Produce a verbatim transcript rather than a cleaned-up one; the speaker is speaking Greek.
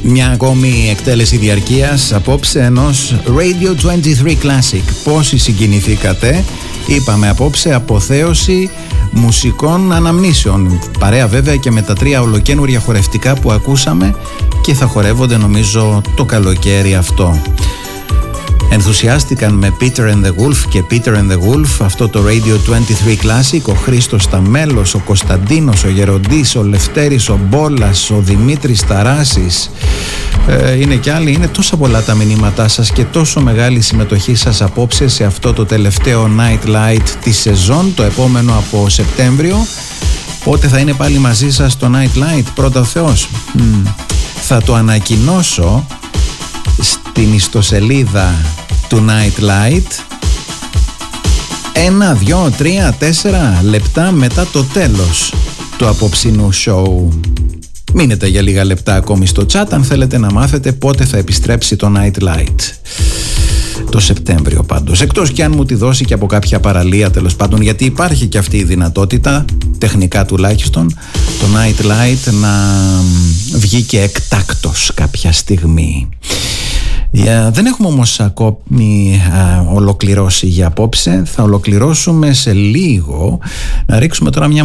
Μια ακόμη εκτέλεση διαρκείας απόψε ενός Radio είκοσι τρία Classic. Πόσοι συγκινηθήκατε? Είπαμε απόψε αποθέωση μουσικών αναμνήσεων. Παρέα βέβαια και με τα τρία ολοκαίνουρια χορευτικά που ακούσαμε και θα χορεύονται νομίζω το καλοκαίρι αυτό. Ενθουσιάστηκαν με Peter and the Wolf και Peter and the Wolf αυτό το Radio είκοσι τρία Classic ο Χρήστος Σταμέλος, ο Κωνσταντίνος, ο Γεροντής, ο Λευτέρης, ο Μπόλας, ο Δημήτρης Ταράσης, ε, είναι κι άλλοι. Είναι τόσα πολλά τα μηνύματά σας και τόσο μεγάλη συμμετοχή σας απόψε σε αυτό το τελευταίο Night Light της σεζόν, το επόμενο από Σεπτέμβριο. Πότε θα είναι πάλι μαζί σας το Night Light, πρώτα ο Θεός? Mm. Θα το ανακοινώσω στην ιστοσελίδα του Night Light ένα, δυο, τρία, τέσσερα λεπτά μετά το τέλος του απόψινού show. Μείνετε για λίγα λεπτά ακόμη στο chat αν θέλετε να μάθετε πότε θα επιστρέψει το Night Light. Το Σεπτέμβριο πάντως, εκτός και αν μου τη δώσει και από κάποια παραλία, τέλος πάντων, γιατί υπάρχει και αυτή η δυνατότητα, τεχνικά τουλάχιστον, το Night Light να βγει και εκτάκτος κάποια στιγμή. Yeah, δεν έχουμε όμως ακόμη uh, ολοκληρώσει για απόψε. Θα ολοκληρώσουμε σε λίγο. Να ρίξουμε τώρα μια